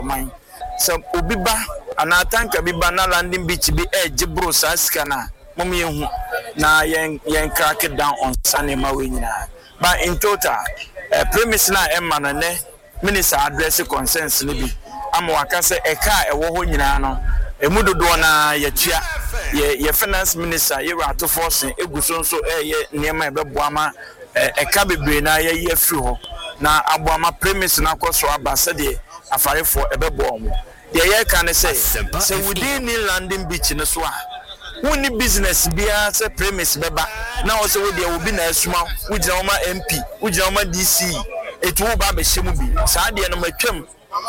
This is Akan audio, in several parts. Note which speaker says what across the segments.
Speaker 1: man so obiba ana tanka biba na landing beach bi ejibro sa sika na mom yehu na yen crack it down on Sunday ma we nyina but in total premise na emma no ne minister address concerns ni bi amwaka se eka ewo ho nyina no emudodo na yatua ye finance minister ye rato force eguso nso ye niema ebeboama eka bebre na ye free ho na aboama premise na kwaso abase de afarefo ebebo mo de ye kan say within the landing beach no so a woni business bia say premise beba na wo say wo de obi na asuma wo gina wo ma MP wo gina wo ma DC etu ba be hyemu bi saa de no matwam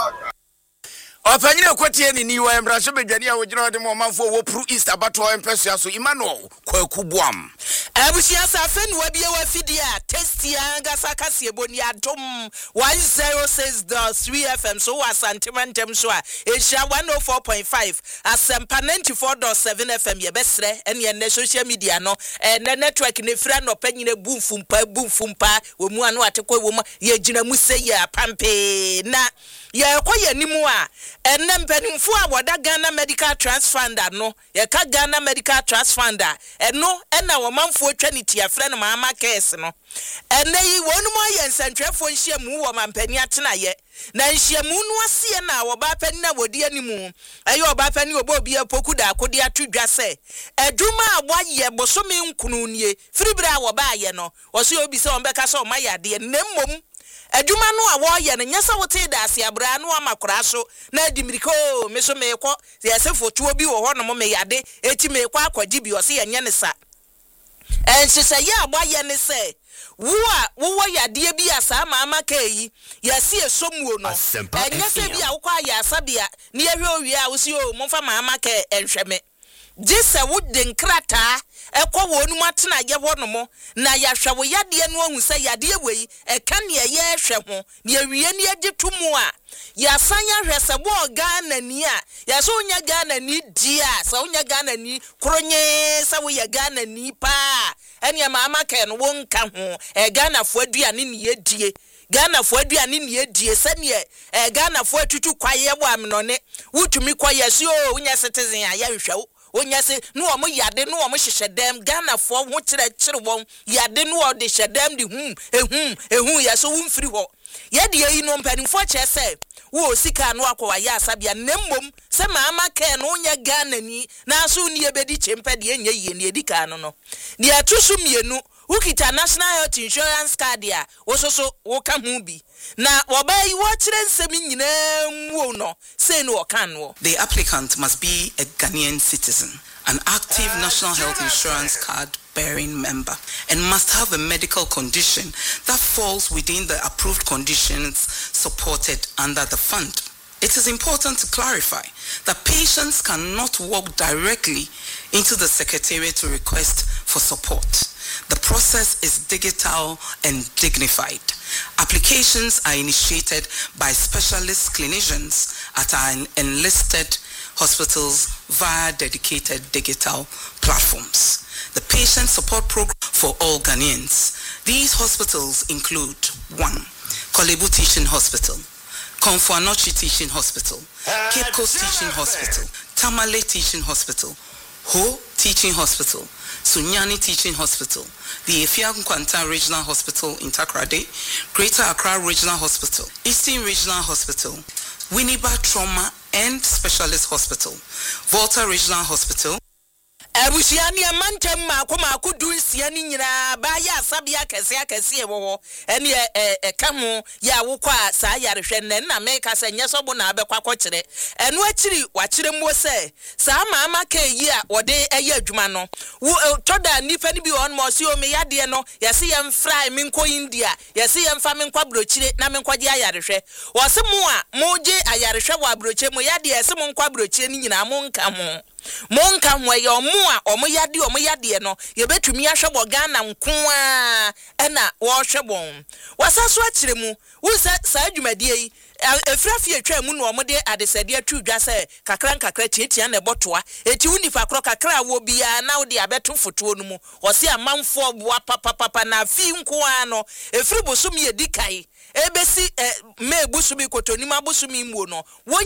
Speaker 2: Opanyine kwatie ni wa embraso bedwane a wogina de mo manfo wo pro east abato empesua so Emmanuel kwakubuam
Speaker 3: abusia sa fenu wa bia wa fidi a testi anga sakase boni adom 106.3 FM so wasantemantem so a ehia 104.5 asempa 94.7 FM ye besre ene ne social media no ne network ne fra no panyine bumfumpa wo mu anu atekwa wo mu ye gina mu sey ya pampe na ye koye nimu a enne mpanimfo a woda Ghana Medical Trust Fund no ye ka Ghana Medical Trust Fund eno ena wo manfo twaniti afre no mama case no enne yi wonu mo ye nsantwefo nhyiamu wo mampani atena ye na nhyiamu no ase na wo ba pani na wodi animu ayo oba pani obo bi apoku da akode atodwa se adwuma abwa ye bosome nkunu nie firibra wo ba ye no wo se obi se on beka se o mayade nemmom adwuma no a wo ye no nyesa wote da ase abra no amakora so na adimiriko me so me kɔ yese fotuo bi wo hɔ no me yade eti me kɔ akwaji bi o se yenye ne sa enhyehyɛ ye abɔ ye ne se wo yade bi asa mama kai yesi esomuo no enye se bi a wo kɔ ya asabia ne ye hwe owie a wo se o momfa mama kai enhweme Jise wudi nkrata ekwa wonu matena ye hono mo na yahwe wo yade no ahu se yade wei eka ne ye hwe ho ne awie ne agitumu a yasanya hwese bo Ghana ni a yaso nya Ghana ni dia sa onya Ghana ni kronye sa wo ye Ghana ni pa ene mama ka no wonka ho Ghana fo aduane ne ye die Ghana fo aduane ne ye die se ne Ghana fo atutu kwaye bo amnone wutumi kwaye si o onya citizen a ya hwe Onyase no omo yade no omo hyehyedem Ghana fo ho kyerɛ won yade no o de hyedem de ehum yaso wumfiri ho yade yi no mpanimfo kyerɛ sɛ wo sika no akwa ya asabia nemmom sɛ maama ka no nya Ghana ni na so ni ebedi chempe de enya yie ni edika no ne atusu mienu ukita National Health Insurance card ya wososo wo ka hu bi na wobai wo kyerɛ nsɛm nyina mu no say no kan no.
Speaker 4: The applicant must be a Ghanaian citizen, an active National Health Insurance card bearing member, and must have a medical condition that falls within the approved conditions supported under the fund. It is important to clarify that patients cannot walk directly into the secretariat to request for support. The process is digital and dignified. Applications are initiated by specialist clinicians at our enlisted hospitals via dedicated digital platforms. The patient support program for all Ghanaians. These hospitals include 1. Kolebu Teaching Hospital, Komfo Anokye Teaching Hospital, Cape Coast Teaching Hospital, Tamale Teaching Hospital, Ho Teaching Hospital, Sunyani Teaching Hospital, the Efia Nkwanta Regional Hospital in Takoradi, Greater Accra Regional Hospital, Eastern Regional Hospital, Winneba Trauma and Specialist Hospital, Volta Regional Hospital.
Speaker 3: Abusiani amantem makomaku dunsia ni nyina ba ya sabia kese wo ene ka ho ya wokwa sa yarehwe na meka se nyeso bo na abekwa kwakire eno akiri wakire mo se sa mama ka yi a wode eye adwuma no toda nipa ni bi on mo se o me yade no yese yem fry me nko India yese yem fa me nkwa brochire na me nkwaje ayarehwe wo se mo a mo je ayarehwe wa brochire mo yade yese mo nkwa brochire ni nyina mo nka ho monka mwe omu a omu yade no ye betumi ahwebo Ghana nko a ena wo hwebon wasaso akire mu wo sa adwumadie yi efrafie atwa mu no omde adesade atudwa se kakra tietia na ebotoa eti unifa kro kakra wo bia na wo de abeto foto no mu wo se amanfo boa papa na fi nko a no efri bosum ye dikai ebesi me busumi kotonima busumi muo no